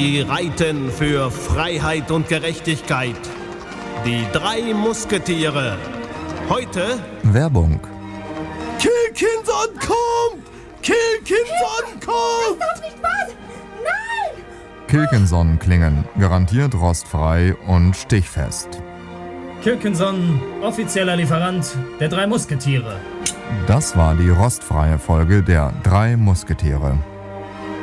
die reiten für Freiheit und Gerechtigkeit. Die 3 Musketiere. Heute Werbung. Kilkinson kommt! Kilkinson kommt! Das darf nicht wahr sein! Nein! Kilkinson-Klingen, garantiert rostfrei und stichfest. Kilkinson, offizieller Lieferant der 3 Musketiere. Das war die rostfreie Folge der 3 Musketiere.